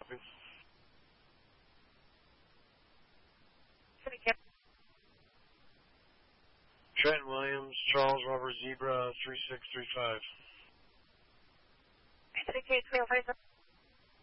copy. Trenton Williams, Charles Robert Zebra 3635. 3K 305.